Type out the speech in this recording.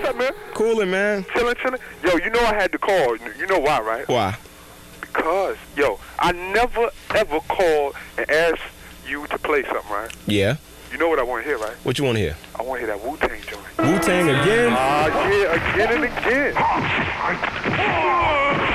up, man? Coolin', man. Chillin'. Yo, you know I had to call. You know why, right? Why? Because, yo, I never, ever called and asked you to play something, right? Yeah. You know what I want to hear, right? What you want to hear? I want to hear that Wu-Tang joint. Wu-Tang again? Yeah, again and again.